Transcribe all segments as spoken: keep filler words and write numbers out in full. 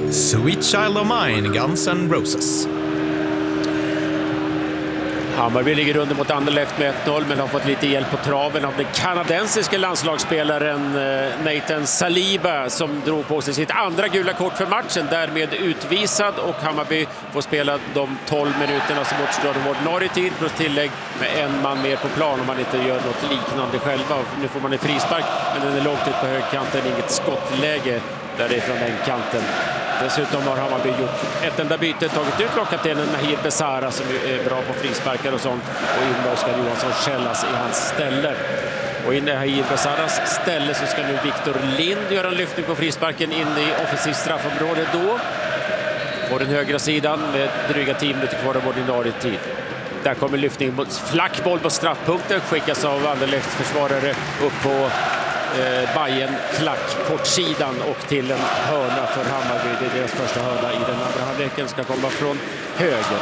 Sweet Child of Mine, Guns N' Roses. Hammarby ligger under mot Anderlecht med ett noll, men har fått lite hjälp på traven av den kanadensiska landslagsspelaren Nathan Saliba, som drog på sig sitt andra gula kort för matchen, därmed utvisad, och Hammarby får spela de tolv minuterna som återstår av ordinarie tid plus tillägg med en man mer på plan om man inte gör något liknande själva. Nu får man en frispark, men den är lågt ut på högkanten, inget skottläge därifrån den kanten. Dessutom har Hammarby gjort ett enda byte, tagit ut lagkaptenen Nahir Besara som är bra på frisparkar och sånt, och in med Oskar Johansson Källas i hans ställe. Och in i Nahir Besaras ställe så ska nu Viktor Lind göra en lyftning på frisparken in i offensivt straffområde då. På den högra sidan med dryga tio minuter kvar av ordinarie tid. Där kommer lyftning mot flackboll på straffpunkten, skickas av Anderlechts försvarare upp på Eh, Bayern klack kortsidan och till en hörna för Hammarby. Det är deras första hörna i den andra halvleken, ska komma från höger.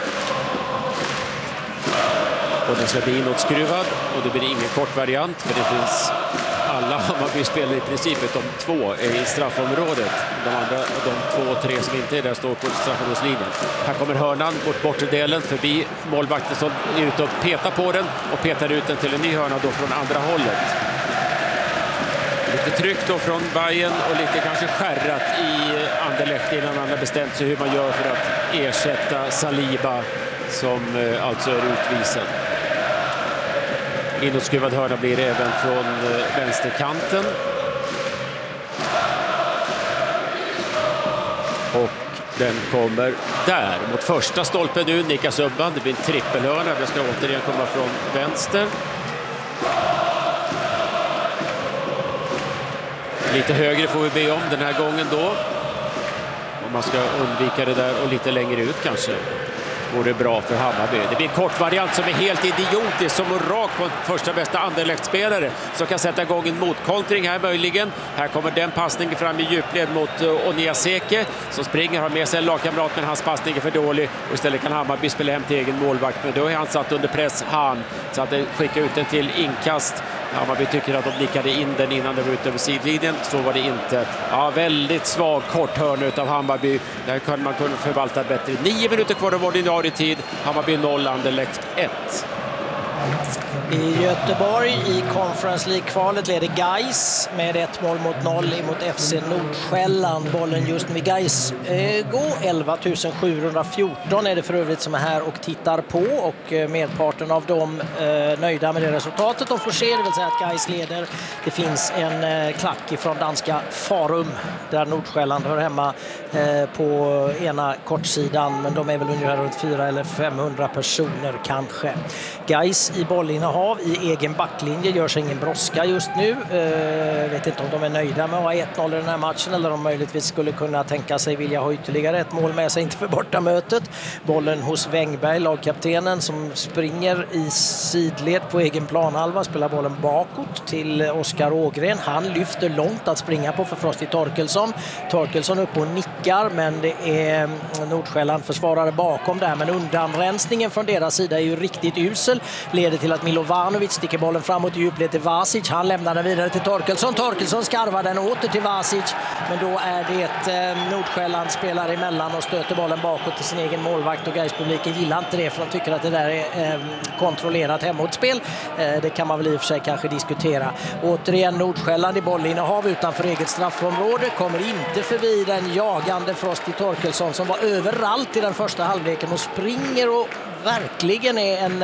Och den ska bli inåtskruvad och det blir ingen kort variant, för det finns alla Hammarby spelar i princip utom två i straffområdet. De andra, de två och tre som inte är där, står på straffområdeslinjen. Här kommer hörnan bort bortdelen förbi målvakten som är ute och petar på den och petar ut den till en ny hörna då från andra hållet. Lite tryck då från Bayern och lite kanske skärrat i Anderlecht innan han har bestämt sig hur man gör för att ersätta Saliba som eh, alltså är utvisad. Inåtskruvad hörna blir det även från eh, vänsterkanten. Och den kommer där mot första stolpen nu, Nika Subban. Det blir en trippelhörna, det ska återigen komma från vänster. Lite högre får vi be om den här gången då. Om man ska undvika det där och lite längre ut kanske. Vore bra för Hammarby. Det blir en kort variant som är helt idiotisk, som är rak på första bästa Anderlecht-spelare som kan sätta igång en motkontring här möjligen. Här kommer den passningen fram i djupled mot uh, Oniaseke som springer, har med sig en lagkamrat, men hans passning är för dålig och istället kan Hammarby spela hem till egen målvakt, men då är han satt under press, han så att det skickar ut den till inkast. Hammarby tycker att de blickade in den innan det var ut över sidlinjen. Så var det inte. Ja, väldigt svag kort hörna utav Hammarby. Där kan man kunna förvalta bättre. Nio minuter kvar av ordinarie tid. Hammarby noll, Anderlecht ett. I Göteborg i Conference League-kvalet leder Gais med ett mål mot noll emot F C Nordsjälland. Bollen just med Gais eh, går elva tusen sjuhundrafjorton är det för övrigt som är här och tittar på, och eh, merparten av dem eh, nöjda med det resultatet de får se, det vill säga att Gais leder. Det finns en eh, klack ifrån danska Farum där Nordsjälland hör hemma eh, på ena kortsidan, men de är väl ungefär runt fyra eller femhundra personer kanske. Gais i bollinnehav i egen backlinje, gör sig ingen brådska just nu. Uh, vet inte om de är nöjda med att ha ett noll i den här matchen eller om möjligtvis skulle kunna tänka sig vilja ha ytterligare ett mål med sig, inte för borta mötet. Bollen hos Wängberg, lagkaptenen, som springer i sidled på egen planhalva, spelar bollen bakåt till Oskar Ågren. Han lyfter långt att springa på för Frosty Torkelsson. Torkelsson upp och nickar, men det är Nordsjälland försvarare bakom där, men undanrensningen från deras sida är ju riktigt usel. Leder till att Milovanovic sticker bollen framåt i djupled till Vasic. Han lämnar den vidare till Torkelsson. Torkelsson skarvar den åter till Vasic. Men då är det ett eh, Nordsjälland spelar emellan och stöter bollen bakåt till sin egen målvakt. Och Gais-publiken gillar inte det, för de tycker att det där är eh, kontrollerat hemåtspel. Eh, det kan man väl i och för sig kanske diskutera. Återigen Nordsjälland i bollinnehav utanför eget straffområde. Kommer inte förbi den jagande Frosty Torkelsson som var överallt i den första halvleken och springer och verkligen är en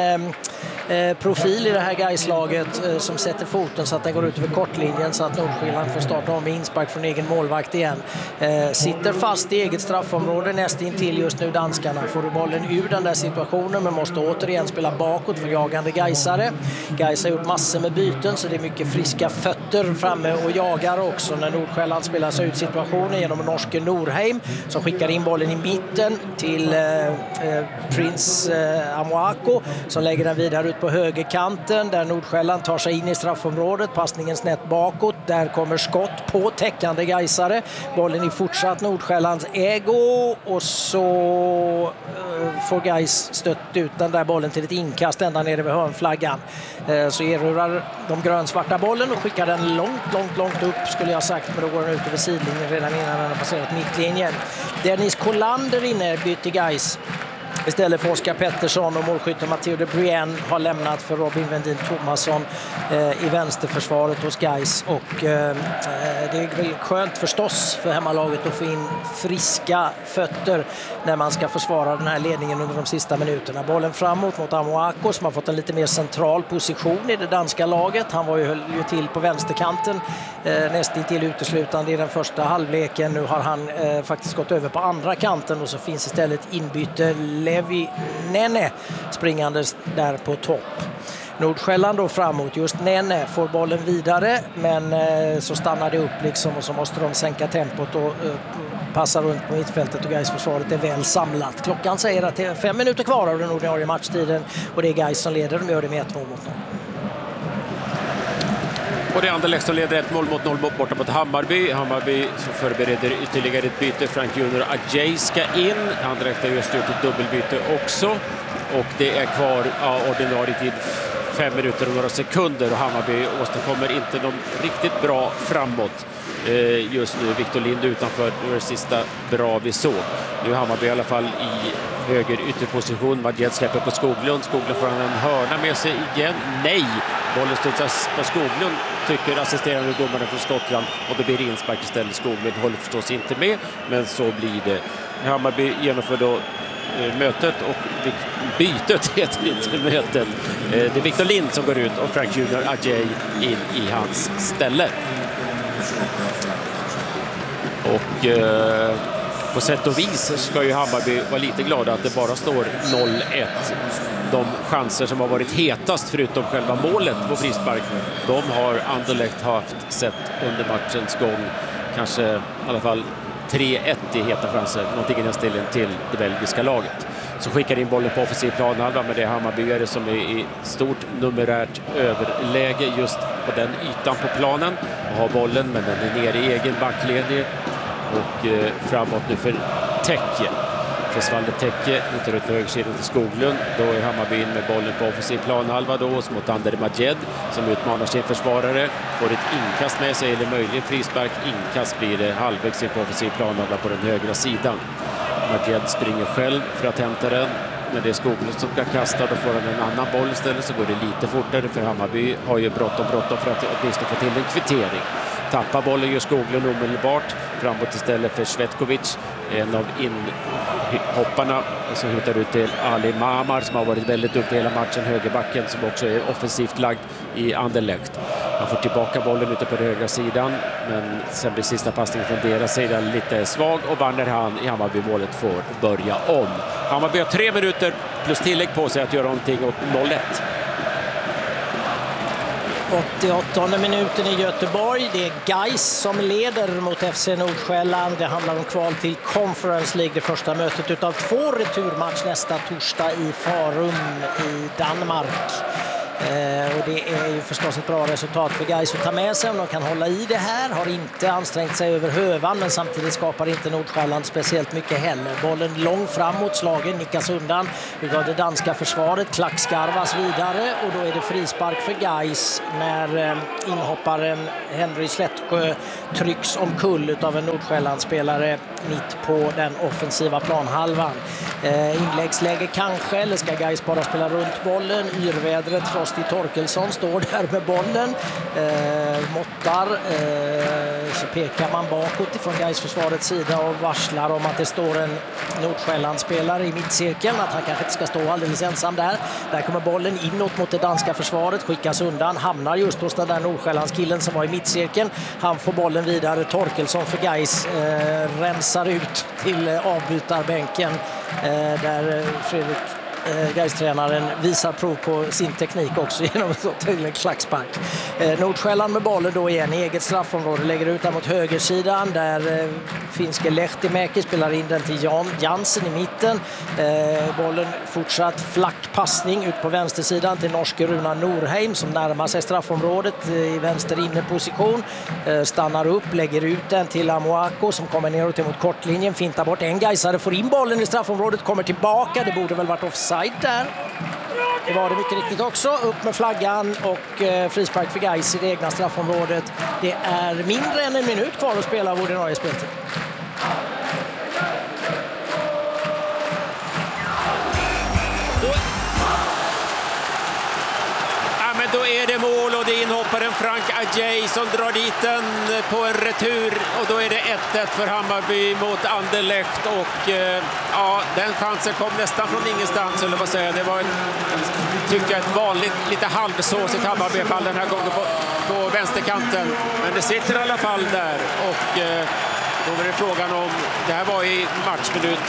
eh, profil i det här Gais-laget eh, som sätter foten så att den går ut över kortlinjen, så att Nordsjälland får starta om med inspark från egen målvakt igen. Eh, sitter fast i eget straffområde nästintill just nu danskarna. Får du bollen ur den där situationen, men måste återigen spela bakåt för jagande Gaisare. Gais har gjort massor med byten, så det är mycket friska fötter framme och jagar också när Nordsjälland spelar sig ut situationen genom norske Norheim som skickar in bollen i mitten till eh, eh, Prince eh, Amoako som lägger den vidare ut på högerkanten där Nordsjälland tar sig in i straffområdet. Passningen snett bakåt. Där kommer skott på täckande Gaisare. Bollen i fortsatt Nordsjällands ägo och så uh, får Gais stött ut den där bollen till ett inkast ända nere vid hörnflaggan. Uh, så erövrar de grönsvarta bollen och skickar den den långt, långt, långt upp skulle jag sagt, men då går den ut över sidlinjen redan innan den har passerat mittlinjen. Dennis Kolander inne, byter Gais. Istället för Oskar Pettersson, och målskytten Matteo de Bruyne har lämnat för Robin Vendin Thomasson eh, i vänsterförsvaret hos Gais. Och eh, det är väl skönt förstås för hemmalaget att få in friska fötter när man ska försvara den här ledningen under de sista minuterna. Bollen framåt mot Amoako som har fått en lite mer central position i det danska laget. Han var ju, höll ju till på vänsterkanten eh, nästan till uteslutande i den första halvleken. Nu har han eh, faktiskt gått över på andra kanten, och så finns istället inbyte Levi Nene springandes där på topp. Nordsjälland då framåt, just Nene får bollen vidare, men eh, så stannar det upp liksom, och så måste de sänka tempot och eh, passa runt på mittfältet, och Gais försvaret är väl samlat. Klockan säger att det är fem minuter kvar av den ordinarie matchtiden, och det är Gais som leder. De gör det med ett mål mot noll. Och det är Anderlecht som leder ett mål mot noll borta mot Hammarby. Hammarby som förbereder ytterligare ett byte. Frank Junior Adjei ska in. Anderlecht har just gjort ett dubbelbyte också. Och det är kvar ja, ordinarie tid fem minuter och några sekunder. Och Hammarby åstadkommer inte någon riktigt bra framåt eh, just nu. Victor Lind utanför, det var det sista bra vi såg. Nu är Hammarby i alla fall i höger ytterposition. Madjed släpper på Skoglund. Skoglund får han en hörna med sig igen. Nej! Bollen studsas på Skoglund, tycker assisterande domaren från Skottland, och det blir inspark istället. Skoglund håller förstås inte med, men så blir det. Hammarby genomför då eh, mötet, och bytet heter inte mötet. Eh, det är Victor Lind som går ut och Frank Junior Adjei in i hans ställe. Och eh, på sätt och vis ska ju Hammarby vara lite glada att det bara står noll ett. De chanser som har varit hetast förutom själva målet på frispark, de har Anderlecht haft sett under matchens gång. Kanske i alla fall tre ett i heta chanser, någonting i den stilen till det belgiska laget. Så skickar in bollen på offensiv planhalva, men det är Hammarbyare som är i stort numerärt överläge just på den ytan på planen och har bollen, men den är nere i egen backlinje och eh, framåt nu för Tekke. Försvalde Tekke inte ut på högersidan till Skoglund. Då är Hammarby in med bollen på offensiv planhalva då, mot Ander Madjed som utmanar sin försvarare. Får ett inkast med sig, eller möjligen frispark. Inkast blir det halvvägs in på offensiv planhalva på den högra sidan. Madjed springer själv för att hämta den. När det är Skoglund som ska kasta, då får han en annan boll istället, så går det lite fortare, för Hammarby har ju bråttom bråttom för att åtminstone få till en kvittering. Tappar bollen gör Skoglund omedelbart framåt istället för Svetkovic, en av inhopparna som hittar ut till Ali Mamar som har varit väldigt duktig hela matchen, högerbacken som också är offensivt lagd i Anderlecht. Han får tillbaka bollen ute på den högra sidan, men sen blir sista passningen från deras sida lite svag, och Werner Han i Hammarby-målet får börja om. Hammarby har tre minuter plus tillägg på sig att göra någonting åt noll ett. åttioåttonde minuten i Göteborg. Det är Gais som leder mot F C Nordsjälland. Det handlar om kval till Conference League, det första mötet utav två returmatch nästa torsdag i Farum i Danmark. Eh, och det är ju förstås ett bra resultat för Gais att ta med sig om de kan hålla i det här. Har inte ansträngt sig över hövan, men samtidigt skapar inte Nordsjälland speciellt mycket heller. Bollen långt framåt, slagen nickas undan utav det danska försvaret. Klackskarvas vidare, och då är det frispark för Gais när eh, inhopparen Henry Slättsjö trycks omkull utav en Nordsjällandsspelare mitt på den offensiva planhalvan. Eh, inläggsläge kanske, eller ska Gais bara spela runt bollen? Yrvädret Frosti Torkelsson står där med bollen, eh, måttar, eh, så pekar man bakåt ifrån Gais försvarets sida och varslar om att det står en Nordsjällandsspelare i mittcirkeln, att han kanske inte ska stå alldeles ensam där. Där kommer bollen inåt mot det danska försvaret, skickas undan, hamnar just hos den där Nordsjällandskillen som var i mittcirkeln. Han får bollen vidare, Torkelsson för Gais eh, rensar ut till eh, avbytarbänken eh, där Fredrik Eh, Gais-tränaren visar prov på sin teknik också genom ett så tydligt klackspark. Eh, Nordsjälland med bollen då igen i eget straffområde, lägger ut den mot högersidan där eh, finske Lehtimäki spelar in den till Jan Jansen i mitten. Eh, bollen fortsatt flackpassning ut på vänstersidan till norske Runar Norheim som närmar sig straffområdet eh, i vänster inneposition. Eh, stannar upp, lägger ut den till Amoako som kommer neråt mot kortlinjen, fintar bort en Gaisare, får in bollen i straffområdet, kommer tillbaka, det borde väl varit offside där. Det var det mycket riktigt också. Upp med flaggan och eh, frispark för Gais i det egna straffområdet. Det är mindre än en minut kvar att spela av ordinarie speltid. Då är det mål och det är inhopparen Frank Adjei som drar dit den på en retur och då är det ett ett för Hammarby mot Anderlecht och eh, ja, den chansen kom nästan från ingenstans, eller vad säger jag. Det var ett, tycker jag, ett vanligt lite halvsåsigt Hammarby-fall den här gången på, på vänsterkanten, men det sitter i alla fall där och eh, då är det frågan om, det här var i matchminut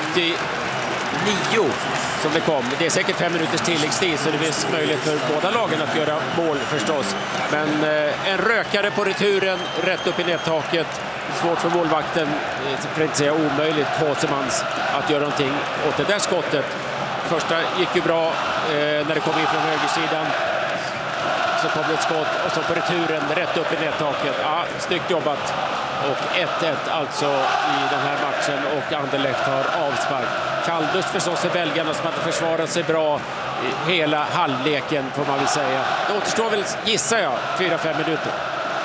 åttionio som det kom. Det är säkert fem minuters tilläggstid så det finns möjlighet för båda lagen att göra mål förstås. Men eh, en rökare på returen rätt upp i nättaket. Svårt för målvakten, för att inte säga omöjligt, Kåsemans att göra någonting åt det där skottet. Första gick ju bra eh, när det kom in från högersidan. Så kom det ett skott och så på returen rätt upp i nättaket. Ja, snyggt jobbat. Och ett ett alltså i den här matchen och Anderlecht har avspark. Kalldusch förstås för belgarna som hade försvarat sig bra hela halvleken får man väl säga. Det återstår väl, gissar jag, fyra fem minuter.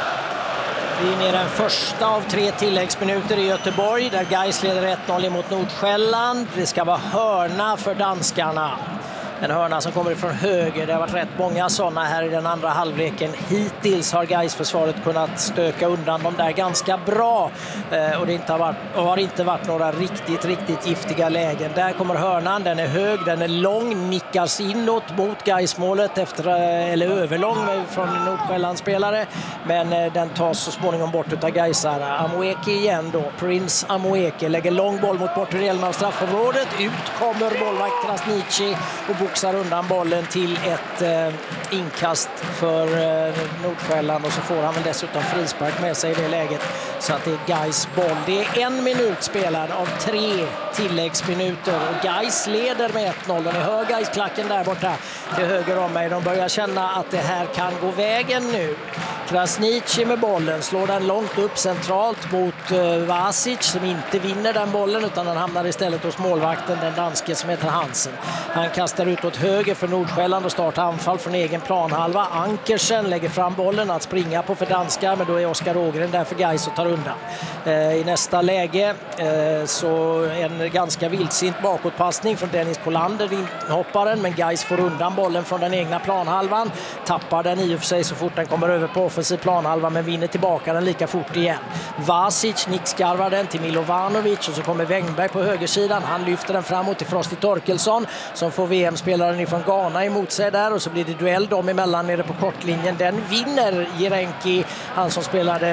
Vi är inne i den första av tre tilläggsminuter i Göteborg där Gais leder ett noll emot Nordsjälland. Det ska vara hörna för danskarna. En hörna som kommer ifrån höger. Det har varit rätt många sådana här i den andra halvleken. Hittills har Gais-försvaret kunnat stöka undan dem där ganska bra. Eh, och det inte har, varit, och har inte varit några riktigt, riktigt giftiga lägen. Där kommer hörnan. Den är hög, den är lång. Nickas inåt mot Gais-målet efter, eller överlång från Nordsjällands spelare. Men eh, den tas så småningom bort utav Gaisarna. Amoeke igen då. Prince Amoeke lägger lång boll mot bortre delen av straffområdet. Ut kommer målvakt Krasniqi och boxar undan bollen till ett eh, inkast för eh, Nordsjälland och så får han väl dessutom frispark med sig i det läget så att det är Gais boll. Det är en minut spelad av tre tilläggsminuter och Gais leder med ett noll och ni hör Gais-klacken där borta till höger om mig. De börjar känna att det här kan gå vägen nu. Krasniqi med bollen slår den långt upp centralt mot uh, Vasic som inte vinner den bollen utan den hamnar istället hos målvakten, den danske som heter Hansen. Han kastar ut åt höger för Nordsjälland och startar anfall från egen planhalva. Ankersen lägger fram bollen att springa på för danskar, men då är Oskar Ågren där för Gais och tar undan. Uh, I nästa läge uh, så en ganska vildsint bakåtpassning från Dennis Kolander, inhopparen, men Gais får undan bollen från den egna planhalvan. Tappar den i och för sig så fort den kommer över på offensiv planhalva men vinner tillbaka den lika fort igen. Vasic nickskarvar den till Milovanovic och så kommer Wängberg på högersidan. Han lyfter den framåt till Frosty Torkelsson som får V M-spelaren ifrån Ghana emot sig där och så blir det duell dem emellan nere på kortlinjen. Den vinner Jirenki, han som spelade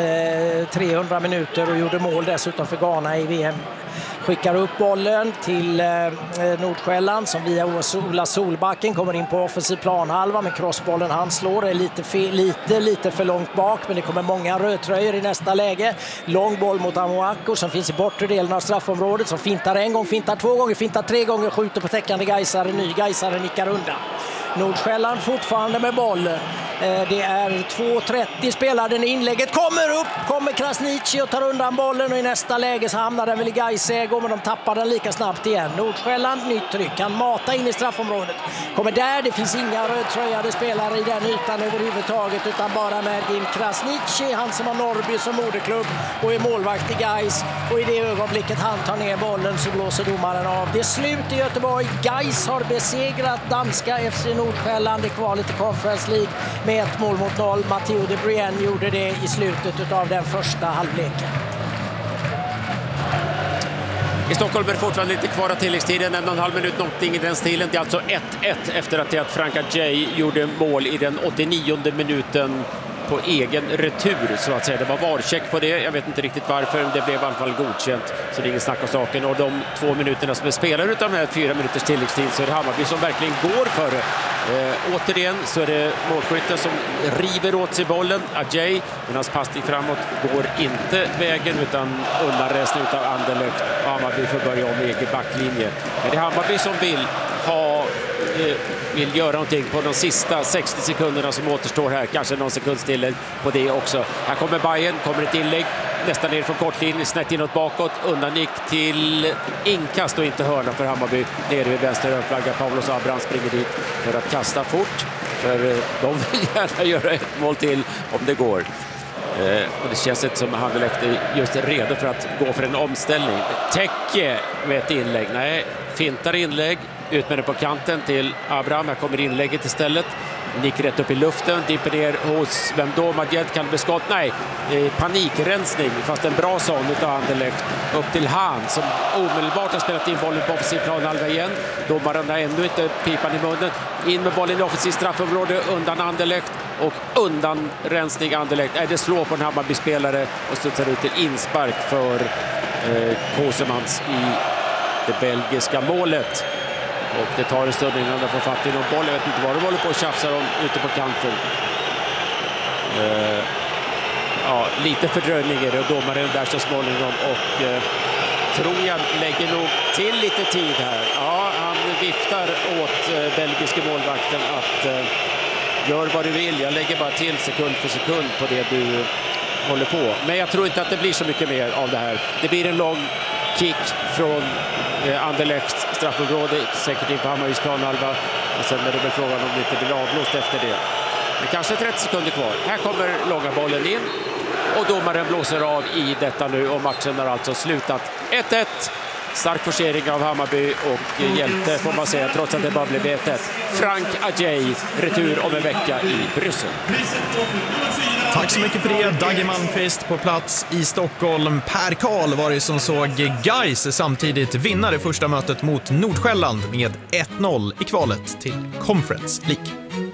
eh, trehundra minuter och gjorde mål dessutom för Ghana i V M. Skickar upp bollen till eh, Nordsjälland som via Ola Solbacken kommer in på offensiv planhalva med crossbollen han slår är lite, fe- lite, lite för långt bak men det kommer många rödtröjor i nästa läge. Lång boll mot Amoako som finns i bortre delen av straffområdet som fintar en gång, fintar två gånger, fintar tre gånger, skjuter på täckande Gaisare, ny Gaisare nickar undan. Nordsjälland fortfarande med bollen. Det är två trettio spelare när inlägget kommer upp, kommer Krasniqi och tar undan bollen och i nästa läge så hamnar den väl i Gais ägo men de tappar den lika snabbt igen. Nordsjälland, nytt tryck, kan mata in i straffområdet. Kommer där, det finns inga rödtröjade spelare i den ytan överhuvudtaget utan bara Mergin Krasniqi, han som har Norrby som moderklubb och är målvakt i Gais och i det ögonblicket han tar ner bollen så blåser domaren av. Det är slut i Göteborg, Gais har besegrat danska F C Nordsjälland i kvalet i Conference League med ett mål mot noll. Matteo de Brienne gjorde det i slutet av den första halvleken. I Stockholm är det fortfarande lite kvar av tilläggstiden, en och en halv minut någonting i den stilen. Det är alltså ett ett efter att, att Frank Adjei gjorde mål i den åttionionde minuten på egen retur så att säga. Det var varcheck på det, jag vet inte riktigt varför, det blev i alla fall godkänt så det är ingen snack om saken. Och de två minuterna som är spelare utan den här fyra minuters tilläggstid så är det Hammarby som verkligen går före. Eh, återigen så är det målskytten som river åt sig bollen, Adjei, men hans passning framåt går inte vägen utan undanrestning utav Anderlecht och Hammarby får börja om egen backlinje. Men det är Hammarby som vill ha vill göra någonting på de sista sextio sekunderna som återstår här. Kanske någon sekund till på det också. Här kommer Bayern, kommer ett inlägg nästan ner från kortlinjen, snett inåt bakåt, undangick till inkast och inte hörna för Hammarby. Nere vid vänster rödflagga, Paulos Abraham springer dit för att kasta fort. För de vill gärna göra ett mål till om det går. Eh, och det känns inte som att Anderlecht är just redo för att gå för en omställning. Täcke med ett inlägg. Nej, fintar inlägg. Ut med det på kanten till Abraham. Här kommer inlägget istället. Nick rätt upp i luften. Dimper ner hos vem då? Madjed kan bli skott. Nej, eh, panikrensning. Fast en bra sån utav Anderlecht. Upp till Han som omedelbart har spelat in bollen på offensiv planhalva igen. Domaren har ännu inte pipan i munnen. In med bollen i offensiv straffområde undan Anderlecht. Och undan rensning Anderlecht. Nej, det slår på en Hammarby-spelare och studsar ut till inspark för eh, Kosemans i det belgiska målet. Och det tar en stund innan de får fatt i någon boll. Jag vet inte vad de håller på och tjafsar om ute på kanten. Uh, ja, lite fördröjning är det och domaren där så småningom. Och uh, tror jag lägger nog till lite tid här. Ja, han viftar åt uh, belgiska målvakten att uh, gör vad du vill. Jag lägger bara till sekund för sekund på det du håller på. Men jag tror inte att det blir så mycket mer av det här. Det blir en lång kick från eh, Anderlechts straffområde, säkert in på Hammarbys planhalva. Och sen är det väl frågan om det inte blir avblåst efter det. Men kanske trettio sekunder kvar. Här kommer långa bollen in. Och domaren blåser av i detta nu och matchen har alltså slutat ett ett. Stark forcering av Hammarby och hjälte får man säga trots att det bara blev ett ett. Frank Adjei, retur om en vecka i Bryssel. Tack så mycket för det, Dagge Malmqvist på plats i Stockholm. Per Karl var det som såg Gais samtidigt vinna det första mötet mot Nordsjälland med ett noll i kvalet till Conference League.